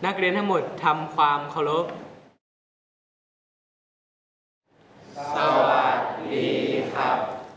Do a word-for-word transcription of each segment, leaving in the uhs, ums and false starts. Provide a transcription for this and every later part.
นักเรียนทั้งหมดทำความเคารพสวัสดีครับ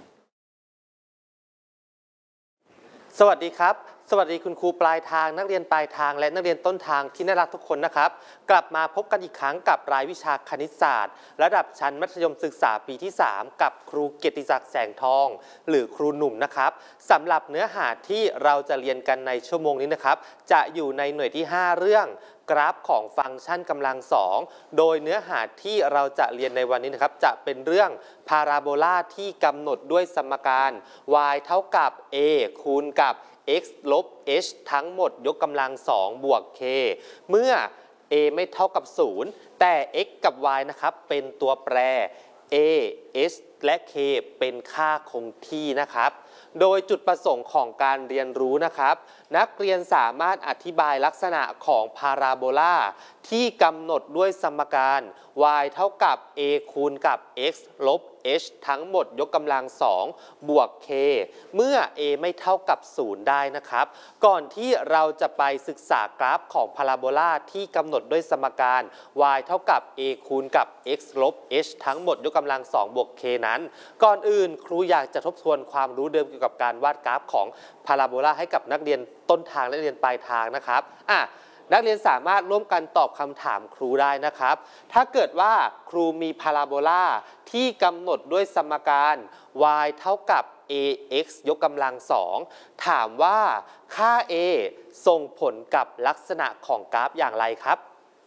สวัสดีครับสวัสดีคุณครูปลายทางนักเรียนปลายทางและนักเรียนต้นทางที่น่ารักทุกคนนะครับกลับมาพบกันอีกครั้งกับรายวิชาคณิตศาสตร์ระดับชั้นมัธยมศึกษาปีที่สามกับครูเกียรติศักดิ์แสงทองหรือครูหนุ่มนะครับสำหรับเนื้อหาที่เราจะเรียนกันในชั่วโมงนี้นะครับจะอยู่ในหน่วยที่ห้าเรื่องกราฟของฟังก์ชันกำลังสองโดยเนื้อหาที่เราจะเรียนในวันนี้นะครับจะเป็นเรื่องพาราโบลาที่กำหนดด้วยสมการ y เท่ากับ a คูณกับx ลบ h ทั้งหมดยกกำลังสองบวก k เมื่อ a ไม่เท่ากับศูนย์แต่ x กับ y นะครับเป็นตัวแปร a h และ k เป็นค่าคงที่นะครับโดยจุดประสงค์ของการเรียนรู้นะครับนักเรียนสามารถอธิบายลักษณะของพาราโบลาที่กำหนดด้วยสมการ y เท่ากับ a คูณกับ x ลบ h ทั้งหมดยกกำลังสองบวก k เมื่อ a ไม่เท่ากับศูนย์ได้นะครับก่อนที่เราจะไปศึกษากราฟของพาราโบลาที่กำหนดด้วยสมการ y เท่ากับ a คูณกับ x ลบ h ทั้งหมดยกกำลังสองบวก k นั้นก่อนอื่นครูอยากจะทบทวนความรู้เดิมเกี่ยวกับการวาดกราฟของพาราโบลาให้กับนักเรียนต้นทางและนักเรียนปลายทางนะครับอ่ะนักเรียนสามารถร่วมกันตอบคำถามครูได้นะครับถ้าเกิดว่าครูมีพาราโบลาที่กำหนดด้วยสมการ y เท่ากับ ax ยกกำลังสองถามว่าค่า a ส่งผลกับลักษณะของกราฟอย่างไรครับ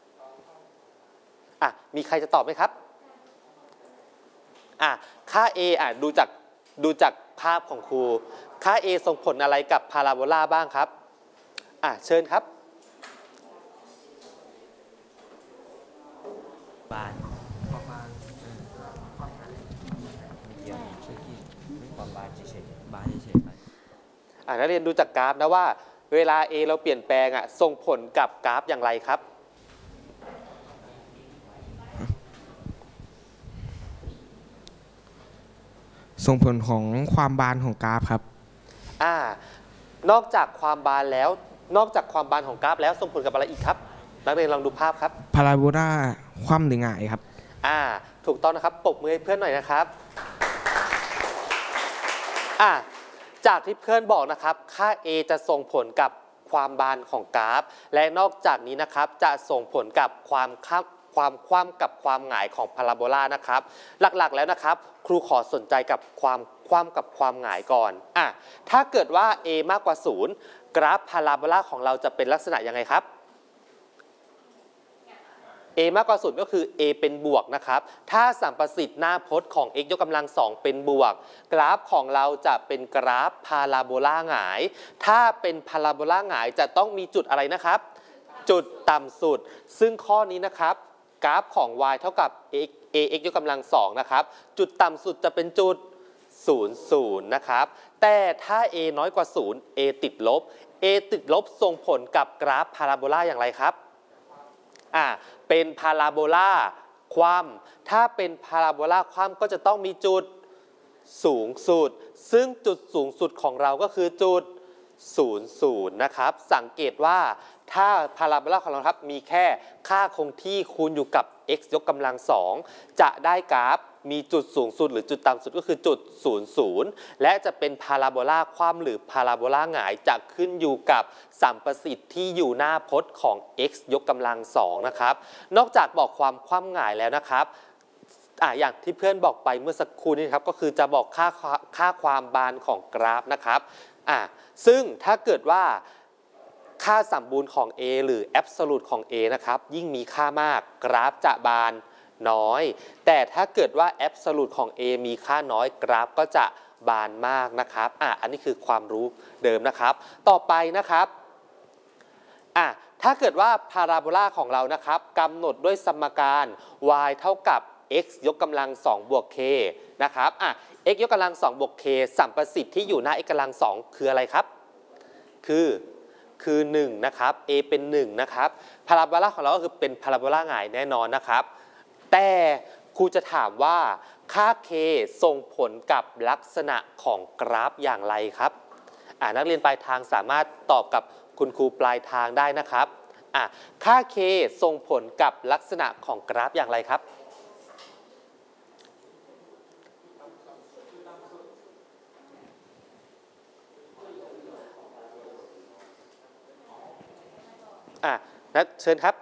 อ่ะมีใครจะตอบไหมครับอ่ะค่า a อ่ะดูจากดูจากภาพของครูค่า a ส่งผลอะไรกับพาราโบลาบ้างครับอ่ะเชิญครับบานความบานความหนาเกี่ยวช่วยกี่ความบานเฉยๆบานเฉยๆไปอ่ะนักเรียนดูจากกราฟนะว่าเวลา a เราเปลี่ยนแปลงอ่ะส่งผลกับกราฟอย่างไรครับส่งผลของความบานของกราฟครับอ่านอกจากความบานแล้วนอกจากความบานของกราฟแล้วส่งผลกับอะไรอีกครับนักเรียนลองดูภาพครับพาราโบลาคว่ำหรือหงายครับอ่าถูกต้องนะครับปรบมือให้เพื่อนหน่อยนะครับอ่าจากที่เพื่อนบอกนะครับค่า a จะส่งผลกับความบานของกราฟและนอกจากนี้นะครับจะส่งผลกับความข้ามความคว่ำกับความหงายของพาราโบลานะครับหลักๆแล้วนะครับครูขอสนใจกับความคว่ำกับความหงายก่อนอ่ะถ้าเกิดว่า a มากกว่าศูนย์กราฟพาราโบลาของเราจะเป็นลักษณะยังไงครับ a มากกว่าศูนย์ก็คือ a เป็นบวกนะครับถ้าสัมประสิทธิ์หน้าพจน์ของ x ยกกำลังสองเป็นบวกกราฟของเราจะเป็นกราฟพาราโบลาหงายถ้าเป็นพาราโบลาหงายจะต้องมีจุดอะไรนะครับจุดต่ำสุดซึ่งข้อนี้นะครับกราฟของ y เท่ากับ x ax ยกกำลังสองนะครับจุดต่ำสุดจะเป็นจุดศูนย์ ศูนย์นะครับแต่ถ้า a น้อยกว่าศูนย์ a ติดลบ a ติดลบส่งผลกับกราฟพาราโบลาอย่างไรครับอ่าเป็นพาราโบลาคว่ำถ้าเป็นพาราโบลาคว่ำก็จะต้องมีจุดสูงสุดซึ่งจุดสูงสุดของเราก็คือจุดศูนย์ ศูนย์นะครับสังเกตว่าถ้าพาราโบลาของเราครับมีแค่ค่าคงที่คูณอยู่กับ x ยกกำลังสองจะได้กราฟมีจุดสูงสุดหรือจุดต่ำสุดก็คือจุดศูนย์ ศูนย์และจะเป็นพาราโบลาคว่ำหรือพาราโบลาหงายจะขึ้นอยู่กับสัมประสิทธิ์ที่อยู่หน้าพจน์ของ x ยกกำลังสองนะครับนอกจากบอกความคว่ำหงายแล้วนะครับอ่าอย่างที่เพื่อนบอกไปเมื่อสักครู่นี้ครับก็คือจะบอกค่าค่าความบานของกราฟนะครับอ่าซึ่งถ้าเกิดว่าค่าสมบูรณ์ของ a หรือ absolute ของ a นะครับยิ่งมีค่ามากกราฟจะบานน้อยแต่ถ้าเกิดว่า absolute ของ a มีค่าน้อยกราฟก็จะบานมากนะครับอ่ะอันนี้คือความรู้เดิมนะครับต่อไปนะครับอ่ะถ้าเกิดว่าพาราโบลาของเรานะครับกำหนดด้วยสมการ y เท่ากับ x ยกกำลังสองบวก k นะครับอ่ะ x ยกกำลังสองบวก k สัมประสิทธิ์ที่อยู่หน้า x กำลังสองคืออะไรครับคือคือหนึ่งนะครับ a เป็นหนึ่งนะครับพาราโบลาของเราก็คือเป็นพาราโบลาหงายแน่นอนนะครับแต่ครูจะถามว่าค่า k ส่งผลกับลักษณะของกราฟอย่างไรครับอ่านักเรียนปลายทางสามารถตอบกับคุณครูปลายทางได้นะครับอ่ะค่า k ส่งผลกับลักษณะของกราฟอย่างไรครับอ่ะนัดเชิญครับ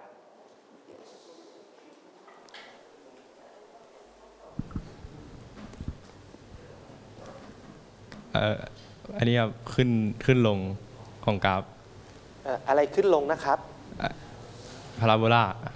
เอ่ออันนี้ครับขึ้นขึ้นลงของกราฟเอ่ออะไรขึ้นลงนะครับพาราโบลา